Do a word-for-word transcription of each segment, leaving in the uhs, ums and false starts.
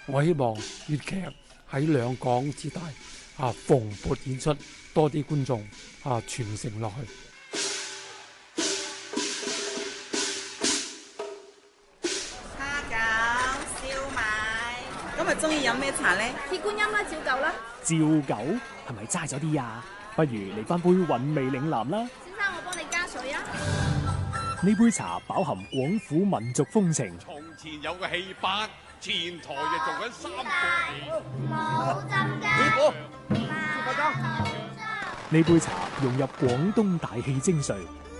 我希望粵劇喺兩港之大啊蓬勃演出，多啲觀眾啊傳承落去。 蝦餃、燒賣，今日中意飲咩茶咧？ 鐵觀音啦，照舊啦。 照舊係咪齋咗啲啊？不如嚟翻杯韻味嶺南啦。 先生，我幫你加水啊。 呢杯茶飽含廣府民族風情。 從前有個戲班，前台就做緊三個戲。 冇浸師傅， 呢杯茶融入廣東大戲精髓。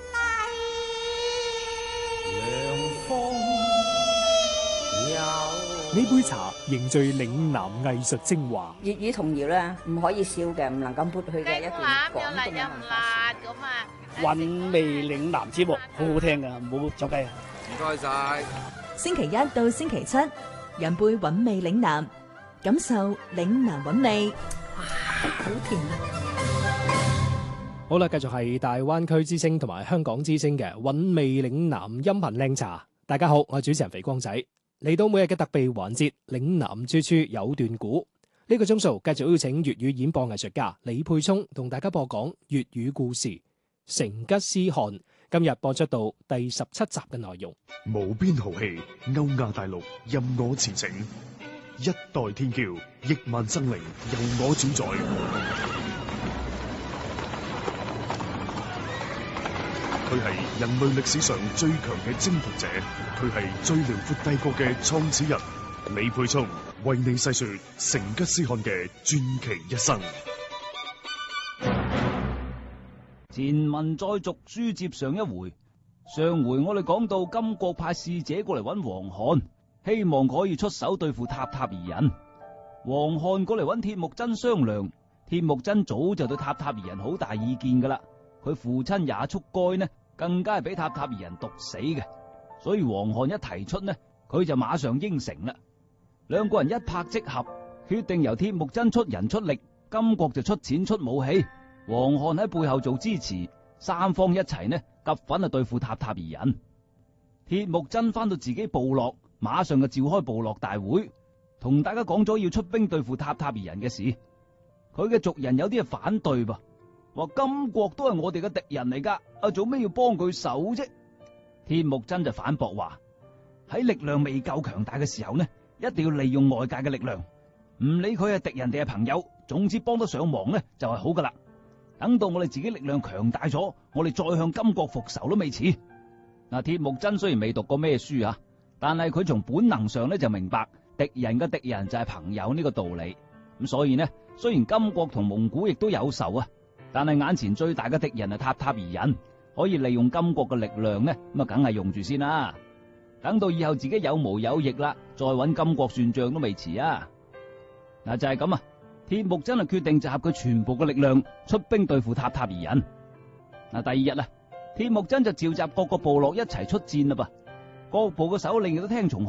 呢杯茶凝聚嶺南藝術精華。 粵語童謠咧，唔可以少嘅，唔能夠抹去嘅一段廣東嘅文化。 咁啊！ 韻味嶺南節目好好聽噶，唔好走雞啊！ 唔該晒。 星期一到星期七，飲杯韻味嶺南，感受嶺南韻味。哇，好甜啊！ 好啦，繼續係大灣區之聲同埋香港之聲嘅韻味嶺南音頻靚茶。大家好，我係主持人肥光仔。嚟到每日嘅特備環節，嶺南之處有段古。呢個鐘數繼續邀請粵語演播藝術家李沛聰同大家播講粵語故事《成吉思汗》。今日播出到第十七集嘅內容。 無邊豪氣，歐亞大陸任我馳騁，一代天驕，億萬生靈由我主宰。佢係人類歷史上最強嘅征服者，佢係最遼闊帝國嘅創始人。李沛聰為你細說成吉思汗嘅傳奇一生。 前文再續，書接上一回。上回我哋講到金國派使者過嚟揾黃漢，希望可以出手對付塔塔爾人。黃漢過嚟揾鐵木真商量，鐵木真早就對塔塔爾人好大意見噶啦。佢父親也速該呢，更加係俾塔塔爾人毒死嘅。所以黃漢一提出呢，佢就馬上應承啦。兩個人一拍即合，決定由鐵木真出人出力，金國就出錢出武器。黃漢喺背後做支持，三方一齊呢，夾粉啊對付塔塔爾人。鐵木真翻到自己部落，馬上就召開部落大會，同大家講咗要出兵對付塔塔爾人嘅事。佢嘅族人有啲係反對噃，話金國都係我哋嘅敵人嚟噶，啊做咩要幫佢手啫？鐵木真就反駁話：喺力量未夠強大嘅時候呢，一定要利用外界嘅力量，唔理佢係敵人定係朋友，總之幫得上忙呢就係好噶啦。等到我哋自己力量強大咗，我哋再向金國復仇都未遲。嗱，鐵木真雖然未讀過咩書啊，但係佢從本能上咧就明白敵人嘅敵人就係朋友呢個道理。咁所以呢，雖然金國同蒙古亦都有仇啊，但係眼前最大嘅敵人係塔塔爾人，可以利用金國嘅力量呢，咁啊梗係用住先啦。等到以後自己有毛有翼啦，再揾金國算賬都未遲啊。嗱，就係咁啊。鐵木真係決定集合佢全部嘅力量出兵對付塔塔爾人。嗱，第二日啊，鐵木真就召集各個部落一齊出戰啦噃，各部嘅首領亦都聽從